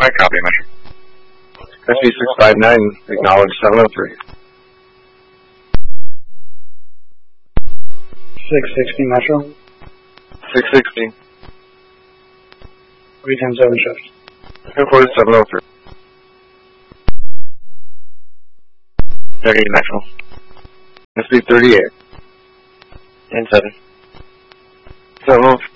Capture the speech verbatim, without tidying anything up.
I copy, Metro. S B six five nine, acknowledge seven oh three. six sixty Metro. six sixty. three ten seven shift. Report seven oh three. thirty Metro. S B thirty-eight. ten seven. seven oh three.